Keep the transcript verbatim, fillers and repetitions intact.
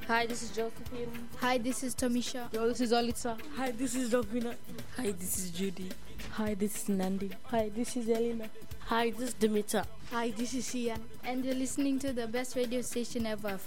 Hi, this is Josephine. Hi, this is Tamisha. Yo, this is Olitsa. Hi, this is Dovina. Hi, this is Judy. Hi, this is Nandi. Hi, this is Elena. Hi, this is Dimitra. Hi, this is Ian. And you're listening to the best radio station ever,